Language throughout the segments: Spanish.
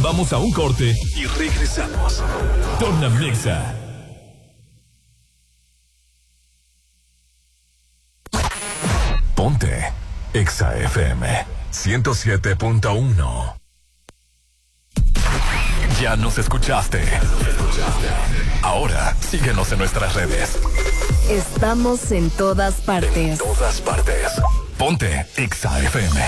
Vamos a un corte y regresamos. Tornamexa. Ponte Exa FM 107.1. Ya nos escuchaste. Ahora síguenos en nuestras redes. Estamos en todas partes. En todas partes. Ponte Exa FM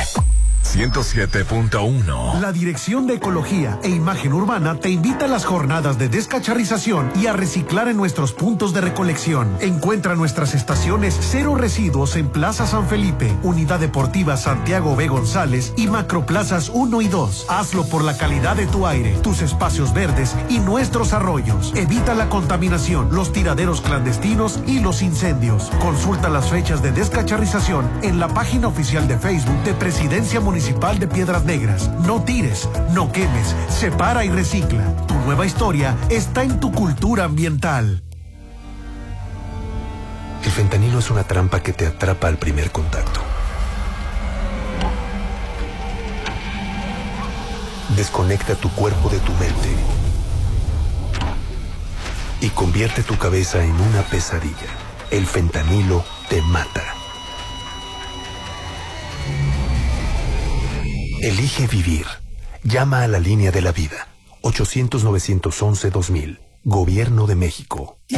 107.1. La Dirección de Ecología e Imagen Urbana te invita a las jornadas de descacharrización y a reciclar en nuestros puntos de recolección. Encuentra nuestras estaciones Cero Residuos en Plaza San Felipe, Unidad Deportiva Santiago B. González y Macroplazas 1 y 2. Hazlo por la calidad de tu aire, tus espacios verdes y nuestros arroyos. Evita la contaminación, los tiraderos clandestinos y los incendios. Consulta las fechas de descacharrización en la página oficial de Facebook de Presidencia Municipal de Piedras Negras. No tires, no quemes, separa y recicla. Tu nueva historia está en tu cultura ambiental. El fentanilo es una trampa que te atrapa al primer contacto. Desconecta tu cuerpo de tu mente y convierte tu cabeza en una pesadilla. El fentanilo te mata. Elige vivir. Llama a la línea de la vida. 800-911-2000. Gobierno de México.